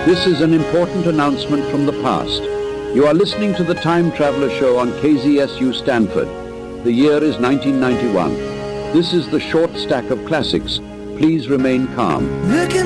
This is an important announcement from the past. You are listening to the Time Traveler Show on KZSU Stanford. The year is 1991. This is the short stack of classics. Please remain calm.